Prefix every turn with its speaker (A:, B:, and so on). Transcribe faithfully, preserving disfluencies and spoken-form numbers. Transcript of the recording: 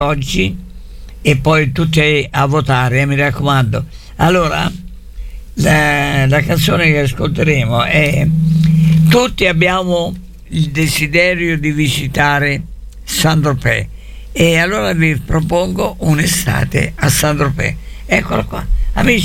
A: oggi e poi tutti a votare, eh, mi raccomando. Allora, la, la canzone che ascolteremo è Tutti abbiamo il desiderio di visitare Saint-Tropez, e allora vi propongo un'estate a Saint-Tropez. Eccola qua, amici.